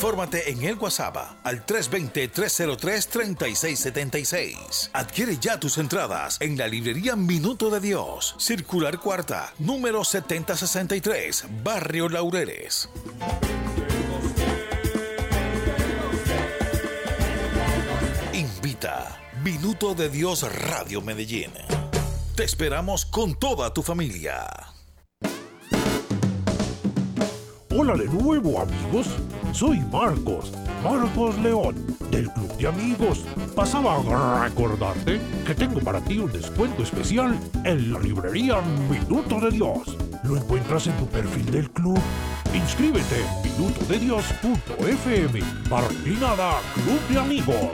Infórmate en el WhatsApp al 320-303-3676. Adquiere ya tus entradas en la librería Minuto de Dios, Circular Cuarta, número 7063, Barrio Laureles. Invita Minuto de Dios Radio Medellín. Te esperamos con toda tu familia. Hola de nuevo, amigos. Soy Marcos León, del Club de Amigos. Pasaba a recordarte que tengo para ti un descuento especial en la librería Minuto de Dios. Lo encuentras en tu perfil del club. Inscríbete en minutodedios.fm/inclinada Club de Amigos.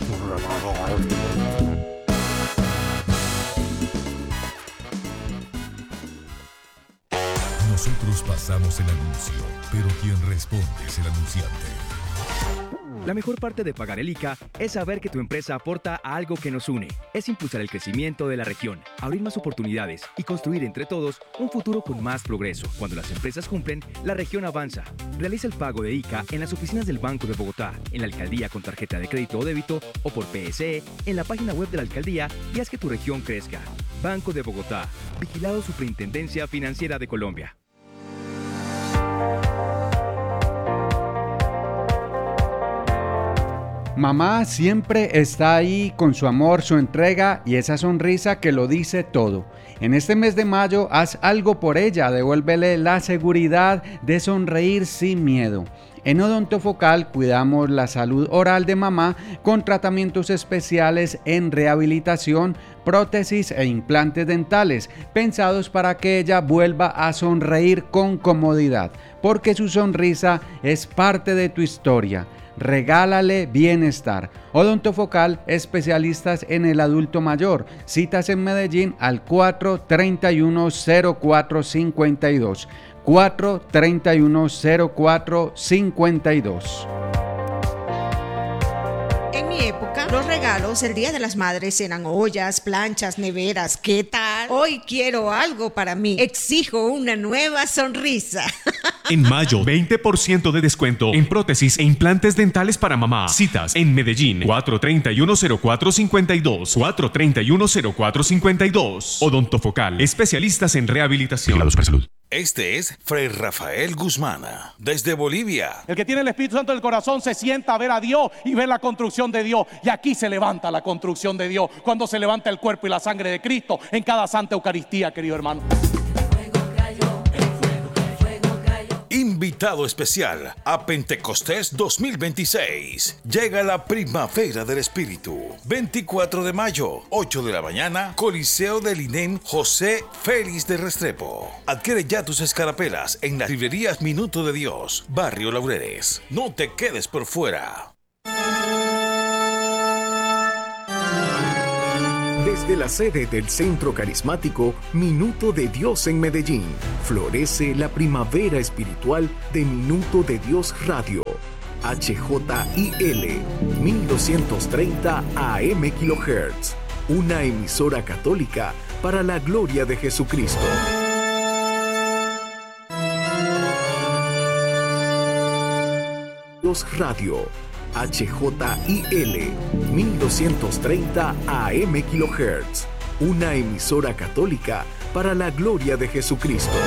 Nosotros pasamos el anuncio, pero quien responde es el anunciante. La mejor parte de pagar el ICA es saber que tu empresa aporta a algo que nos une. Es impulsar el crecimiento de la región, abrir más oportunidades y construir entre todos un futuro con más progreso. Cuando las empresas cumplen, la región avanza. Realiza el pago de ICA en las oficinas del Banco de Bogotá, en la alcaldía con tarjeta de crédito o débito o por PSE, en la página web de la alcaldía y haz que tu región crezca. Banco de Bogotá, vigilado Superintendencia Financiera de Colombia. Mamá siempre está ahí con su amor, su entrega y esa sonrisa que lo dice todo. En este mes de mayo, haz algo por ella, devuélvele la seguridad de sonreír sin miedo. En Odontofocal cuidamos la salud oral de mamá con tratamientos especiales en rehabilitación, prótesis e implantes dentales, pensados para que ella vuelva a sonreír con comodidad, porque su sonrisa es parte de tu historia. Regálale bienestar. Odontofocal, especialistas en el adulto mayor. Citas en Medellín al 431-0452. 431-0452. En mi época, los regalos el Día de las Madres eran ollas, planchas, neveras. ¿Qué tal? Hoy quiero algo para mí. Exijo una nueva sonrisa. En mayo, 20% de descuento en prótesis e implantes dentales para mamá. Citas en Medellín, 431-0452. 431-0452. Odontofocal, especialistas en rehabilitación. Vigilados para salud. Este es Fray Rafael Guzmán, desde Bolivia. El que tiene el Espíritu Santo del corazón se sienta a ver a Dios y ver la construcción de Dios. Y aquí se levanta la construcción de Dios, cuando se levanta el cuerpo y la sangre de Cristo en cada Santa Eucaristía, querido hermano. Invitado especial a Pentecostés 2026. Llega la Primavera del Espíritu. 24 de mayo, 8 de la mañana, Coliseo del INEM José Félix de Restrepo. Adquiere ya tus escarapelas en las librerías Minuto de Dios, Barrio Laureles. No te quedes por fuera. Desde la sede del Centro Carismático Minuto de Dios en Medellín, florece la primavera espiritual de Minuto de Dios Radio. HJIL 1230 AM kHz, una emisora católica para la gloria de Jesucristo. Dios Radio. HJIL 1230 AM kHz, una emisora católica para la gloria de Jesucristo.